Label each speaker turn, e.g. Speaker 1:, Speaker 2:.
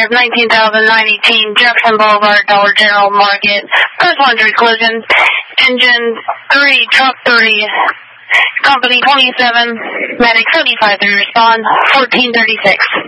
Speaker 1: of 19,918 Jefferson Boulevard, Dollar General Market. Personal injury collision. Engine 3, truck 3, company 27, medic 75 to respond, 1436.